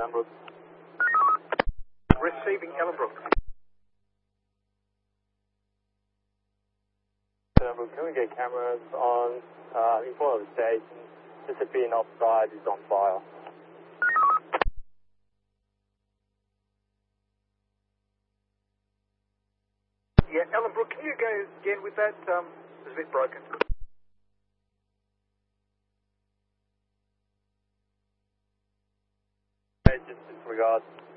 Ellenbrook. Receiving Ellenbrook. Ellenbrook, can we get cameras on in front of the station? Just a pin offside is on fire. Yeah, Ellenbrook, can you go again with that? It was a bit broken. Just disregard.